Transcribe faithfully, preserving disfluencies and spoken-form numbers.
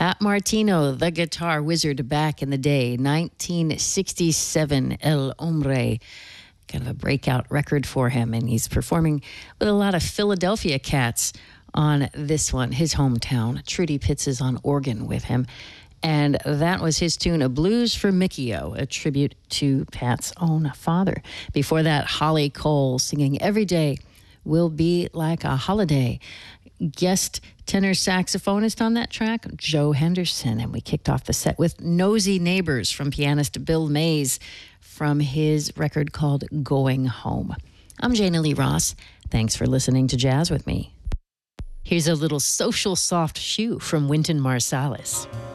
Pat Martino, the guitar wizard back in the day, nineteen sixty-seven, El Hombre. Kind of a breakout record for him, and he's performing with a lot of Philadelphia cats on this one, his hometown. Trudy Pitts is on organ with him. And that was his tune, A Blues for Mickey-O, a tribute to Pat's own father. Before that, Holly Cole singing Every Day Will Be Like a Holiday. Guest tenor saxophonist on that track, Joe Henderson. And we kicked off the set with Nosy Neighbors from pianist Bill Mays from his record called Going Home. I'm Jana Lee Ross. Thanks for listening to Jazz with me. Here's a little Social Soft Shoe from Wynton Marsalis.